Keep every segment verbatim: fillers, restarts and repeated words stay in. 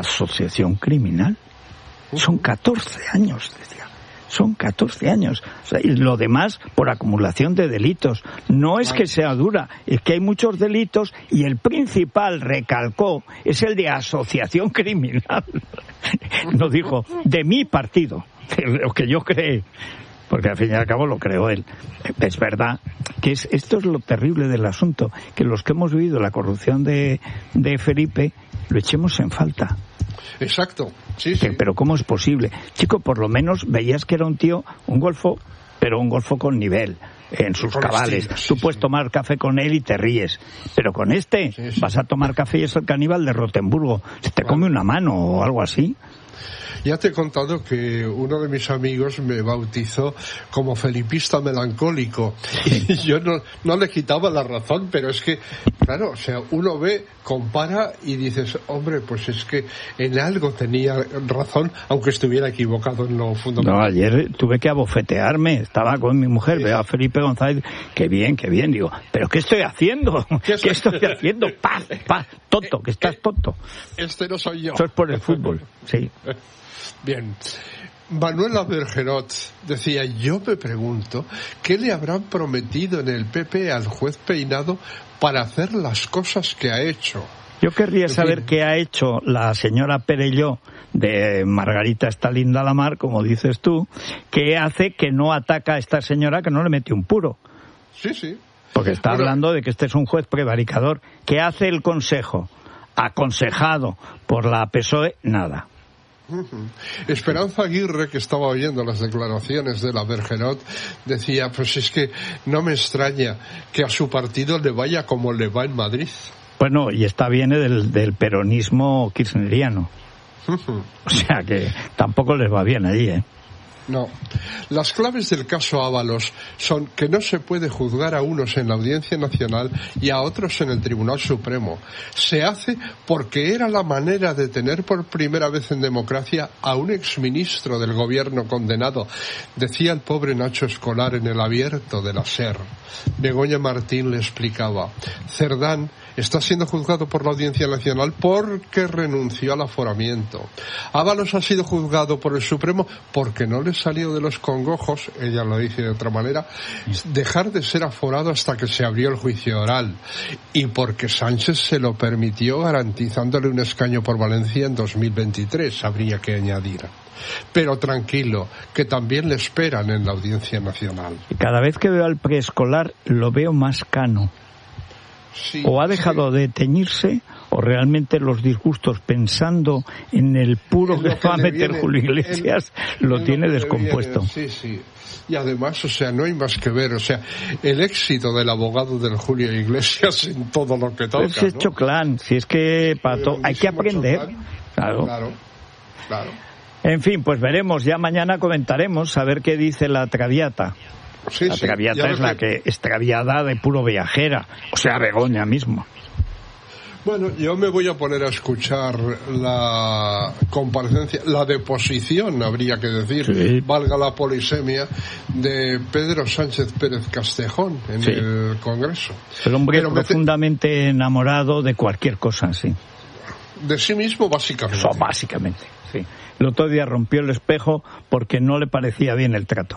asociación criminal. Son catorce años, decía. Son catorce años. O sea, y lo demás por acumulación de delitos. No es que sea dura, es que hay muchos delitos y el principal, recalcó, es el de asociación criminal. No dijo, de mi partido, de lo que yo creé. Porque al fin y al cabo lo creó él. Es verdad que es, esto es lo terrible del asunto, que los que hemos vivido la corrupción de, de Felipe lo echemos en falta. Exacto, sí, sí. Pero ¿cómo es posible? Chico, por lo menos veías que era un tío, un golfo, pero un golfo con nivel, en sus con cabales. Estilo, sí, Tú puedes sí. tomar café con él y te ríes, pero con este sí, sí. vas a tomar café y es el caníbal de Rotemburgo. Se te vale. come una mano o algo así. Ya te he contado que uno de mis amigos me bautizó como felipista melancólico y yo no, no le quitaba la razón, pero es que, claro, o sea, uno ve, compara y dices, hombre, pues es que en algo tenía razón, aunque estuviera equivocado en lo fundamental. No, ayer tuve que abofetearme, estaba con mi mujer, sí. veo a Felipe González, qué bien, qué bien, digo, ¿pero qué estoy haciendo? ¿Qué, ¿Qué estoy haciendo? ¡Paz, paz! Tonto, que estás tonto. Este no soy yo. Eso es por el fútbol, sí. Bien, Manuela Bergerot decía, yo me pregunto, ¿qué le habrán prometido en el P P al juez Peinado para hacer las cosas que ha hecho? Yo querría saber qué ha hecho la señora Perelló de Margarita está linda la mar, como dices tú, que hace que no ataca a esta señora que no le mete un puro. Sí, sí. Porque está bueno, hablando de que este es un juez prevaricador. ¿Qué hace el Consejo? Aconsejado por la P S O E, nada. Uh-huh. Esperanza Aguirre, que estaba oyendo las declaraciones de la Bergerot, decía, pues es que no me extraña que a su partido le vaya como le va en Madrid. Bueno, y esta viene del, del peronismo kirchneriano. Uh-huh. O sea que tampoco les va bien allí, ¿eh? No. Las claves del caso Ábalos son que no se puede juzgar a unos en la Audiencia Nacional y a otros en el Tribunal Supremo. Se hace porque era la manera de tener por primera vez en democracia a un exministro del gobierno condenado, decía el pobre Nacho Escolar en el abierto de la SER. Begoña Martín le explicaba, Cerdán está siendo juzgado por la Audiencia Nacional porque renunció al aforamiento. Ábalos ha sido juzgado por el Supremo porque no le salió de los congojos, ella lo dice de otra manera, dejar de ser aforado hasta que se abrió el juicio oral. Y porque Sánchez se lo permitió garantizándole un escaño por Valencia en dos mil veintitrés, habría que añadir. Pero tranquilo, que también le esperan en la Audiencia Nacional. Cada vez que veo al preescolar lo veo más cano. Sí, o ha dejado sí. de teñirse, o realmente los disgustos pensando en el puro que, que va a meter viene, Julio Iglesias en, lo en tiene lo descompuesto. Viene, sí, sí. Y además, o sea, no hay más que ver, o sea, el éxito del abogado del Julio Iglesias en todo lo que toca. Es ¿no? Choclán, si es que Pato, hay que aprender. Claro. claro, claro. En fin, pues veremos, ya mañana comentaremos a ver qué dice la Traviata. Sí, la Traviata sí, es la que extraviada de puro viajera, o sea, Begoña mismo. Bueno, yo me voy a poner a escuchar la comparecencia, la deposición, habría que decir, sí. valga la polisemia, de Pedro Sánchez Pérez Castejón en sí. el Congreso. El hombre Pero profundamente te... enamorado de cualquier cosa, sí. De sí mismo, básicamente. Eso, básicamente, sí. El otro día rompió el espejo porque no le parecía bien el trato.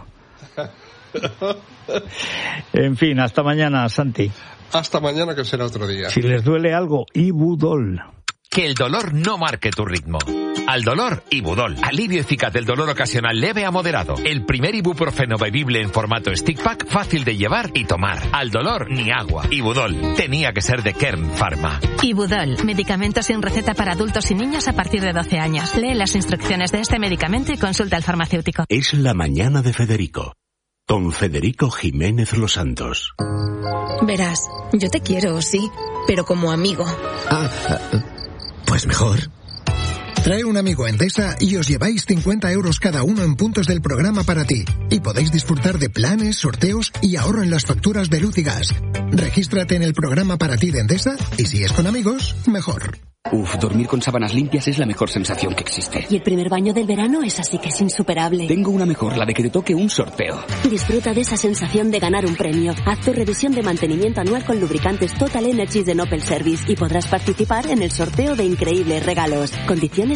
En fin, hasta mañana, Santi. Hasta mañana, que será otro día. Si les duele algo, Ibudol. Que el dolor no marque tu ritmo. Al dolor, Ibudol. Alivio eficaz del dolor ocasional leve a moderado. El primer ibuprofeno bebible en formato stick pack, fácil de llevar y tomar. Al dolor, ni agua. Ibudol. Tenía que ser de Kern Pharma. Ibudol. Medicamento sin receta para adultos y niños a partir de doce años. Lee las instrucciones de este medicamento y consulta al farmacéutico. Es la mañana de Federico. Con Federico Jiménez Los Santos. Verás, yo te quiero, sí, pero como amigo. Ah, pues mejor. Trae un amigo a Endesa y os lleváis cincuenta euros cada uno en puntos del programa para ti. Y podéis disfrutar de planes, sorteos y ahorro en las facturas de luz y gas. Regístrate en el programa para ti de Endesa y si es con amigos, mejor. Uf, dormir con sábanas limpias es la mejor sensación que existe. Y el primer baño del verano es así que es insuperable. Tengo una mejor, la de que te toque un sorteo. Disfruta de esa sensación de ganar un premio. Haz tu revisión de mantenimiento anual con lubricantes Total Energies de Nopel Service y podrás participar en el sorteo de increíbles regalos. Condiciones